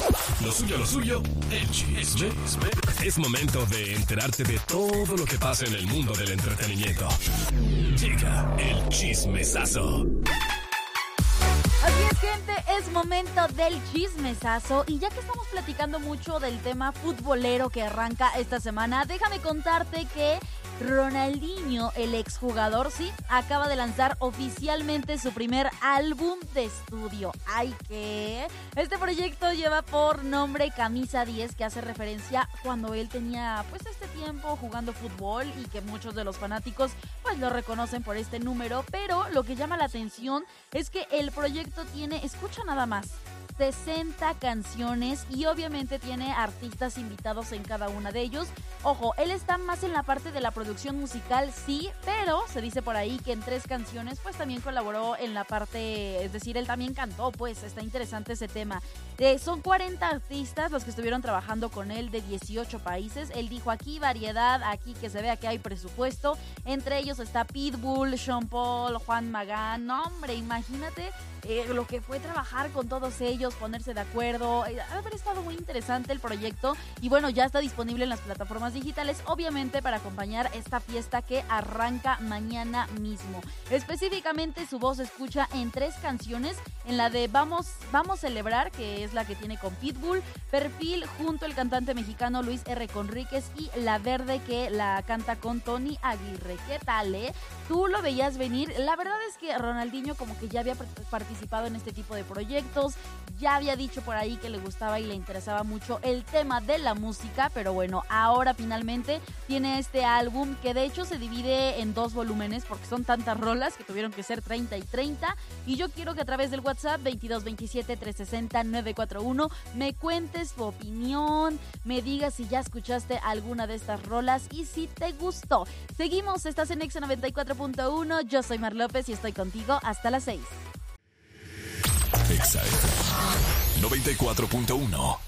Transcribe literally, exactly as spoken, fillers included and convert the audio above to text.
Lo suyo, lo suyo, el chisme. Es momento de enterarte de todo lo que pasa en el mundo del entretenimiento. Llega el chismesazo. Así es, gente, es momento del chismesazo. Y ya que estamos platicando mucho del tema futbolero que arranca esta semana, déjame contarte que Ronaldinho, el exjugador, sí, acaba de lanzar oficialmente su primer álbum de estudio. ¡Ay, qué! Este proyecto lleva por nombre Camisa diez, que hace referencia cuando él tenía, pues, este tiempo jugando fútbol y que muchos de los fanáticos, pues, lo reconocen por este número. Pero lo que llama la atención es que el proyecto tiene, escucha nada más, sesenta canciones y obviamente tiene artistas invitados en cada una de ellos. Ojo, él está más en la parte de la producción musical, sí, pero se dice por ahí que en tres canciones pues también colaboró en la parte, es decir, él también cantó, pues está interesante ese tema. Eh, son cuarenta artistas los que estuvieron trabajando con él de dieciocho países. Él dijo aquí variedad, aquí que se vea que hay presupuesto. Entre ellos está Pitbull, Sean Paul, Juan Magán. No, hombre, imagínate eh, lo que fue trabajar con todos ellos, ponerse de acuerdo. Eh, ha haber estado muy interesante el proyecto y bueno, ya está disponible en las plataformas digitales, obviamente para acompañar esta fiesta que arranca mañana mismo. Específicamente su voz se escucha en tres canciones, en la de Vamos, Vamos a Celebrar, que es la que tiene con Pitbull, Perfil junto al cantante mexicano Luis R. Conríquez y La Verde, que la canta con Tony Aguirre. ¿Qué tal, eh? ¿Tú lo veías venir? La verdad es que Ronaldinho como que ya había participado en este tipo de proyectos, ya había dicho por ahí que le gustaba y le interesaba mucho el tema de la música, pero bueno, ahora finalmente tiene este álbum que de hecho se divide en dos volúmenes porque son tantas rolas que tuvieron que ser treinta y treinta, y yo quiero que a través del WhatsApp veintidós veintisiete trescientos sesenta novecientos cuarenta y uno me cuentes tu opinión, me digas si ya escuchaste alguna de estas rolas y si te gustó. Seguimos, estás en Exa noventa y cuatro punto uno, yo soy Mar López y estoy contigo hasta las seis. Exa noventa y cuatro punto uno.